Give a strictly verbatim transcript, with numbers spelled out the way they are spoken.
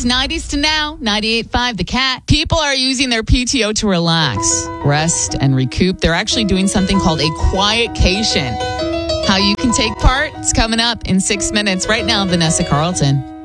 nineties to now, ninety-eight point five The Cat. People are using their P T O to relax, rest, and recoup. They're actually doing something called a quietcation. How you can take part? It's coming up in six minutes. Right now, Vanessa Carlton.